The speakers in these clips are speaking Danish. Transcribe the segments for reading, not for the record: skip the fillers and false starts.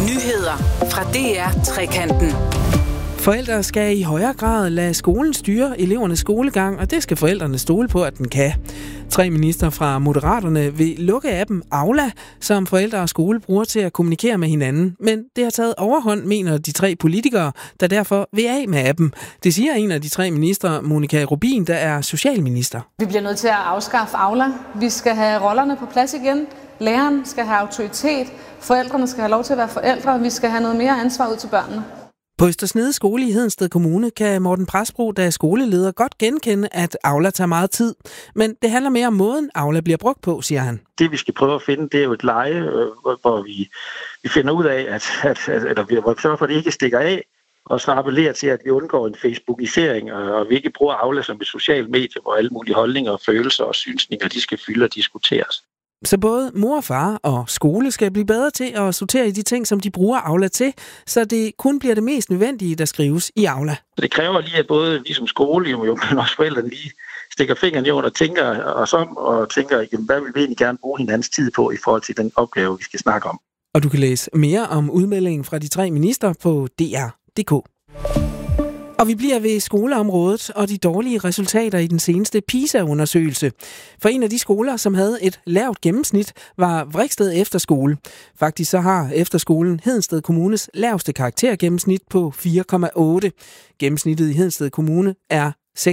Nyheder fra DR Trekanten. Forældre skal i højere grad lade skolen styre elevernes skolegang, og det skal forældrene stole på, at den kan. 3 minister fra Moderaterne vil lukke appen Aula, som forældre og skole bruger til at kommunikere med hinanden. Men det har taget overhånd, mener de 3 politikere, der derfor vil af med appen. Det siger en af de 3 ministre, Monika Rubin, der er socialminister. Vi bliver nødt til at afskaffe Aula. Vi skal have rollerne på plads igen. Læreren skal have autoritet. Forældrene skal have lov til at være forældre. Vi skal have noget mere ansvar ud til børnene. På Østersnede skole i Hedensted Kommune kan Morten Præstbro, der er skoleleder, godt genkende, at Aula tager meget tid. Men det handler mere om måden, Aula bliver brugt på, siger han. Det vi skal prøve at finde, det er jo et leje, hvor vi finder ud af, at vi sørger for, at det ikke stikker af, og så appellerer til, at vi undgår en facebookisering, og vi ikke bruger Aula som et socialt medie, hvor alle mulige holdninger, følelser og synsninger, de skal fylde og diskuteres. Så både mor og far og skole skal blive bedre til at sortere i de ting, som de bruger Aula til, så det kun bliver det mest nødvendige, der skrives i Aula. Så det kræver lige, at både vi som skole, men også forældrene lige stikker fingeren i og tænker os om, og tænker, hvad vil vi egentlig gerne bruge hinandens tid på i forhold til den opgave, vi skal snakke om. Og du kan læse mere om udmeldingen fra de 3 minister på dr.dk. Og vi bliver ved skoleområdet og de dårlige resultater i den seneste PISA-undersøgelse. For en af de skoler, som havde et lavt gennemsnit, var Vriksted Efterskole. Faktisk så har efterskolen Hedensted Kommunes laveste karaktergennemsnit på 4,8. Gennemsnittet i Hedensted Kommune er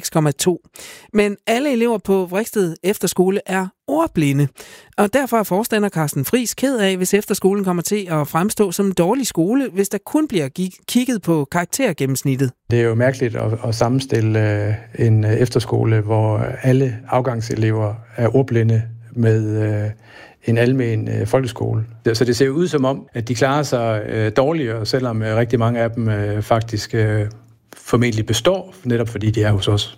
6,2. Men alle elever på Vriksted Efterskole er ordblinde. Og derfor er forstander Carsten Friis ked af, hvis efterskolen kommer til at fremstå som en dårlig skole, hvis der kun bliver kigget på karaktergennemsnittet. Det er jo mærkeligt at sammenstille en efterskole, hvor alle afgangselever er ordblinde med en almen folkeskole. Så det ser ud som om, at de klarer sig dårligere, selvom rigtig mange af dem faktisk formentlig består, netop fordi de er hos os.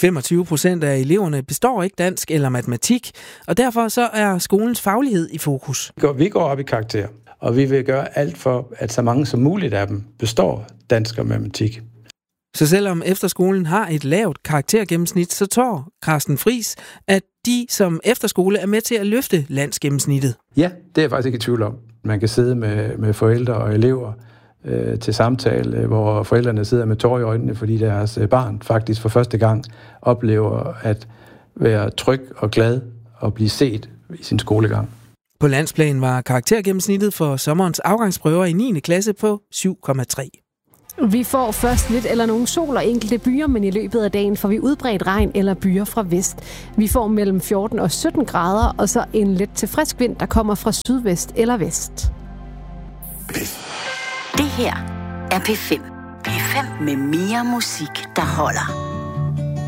25% af eleverne består ikke dansk eller matematik, og derfor så er skolens faglighed i fokus. Vi går op i karakter, og vi vil gøre alt for, at så mange som muligt af dem består dansk og matematik. Så selvom efterskolen har et lavt karaktergennemsnit, så tror Carsten Friis, at de som efterskole er med til at løfte landsgennemsnittet. Ja, det er jeg faktisk ikke i tvivl om. Man kan sidde med forældre og elever til samtale, hvor forældrene sidder med tårer i øjnene, fordi deres barn faktisk for første gang oplever at være tryg og glad og blive set i sin skolegang. På landsplan var karaktergennemsnittet for sommerens afgangsprøver i 9. klasse på 7,3. Vi får først lidt eller nogen sol og enkelte byer, men i løbet af dagen får vi udbredt regn eller byer fra vest. Vi får mellem 14 og 17 grader, og så en let til frisk vind, der kommer fra sydvest eller vest. Det her er P5. P5 med mere musik, der holder.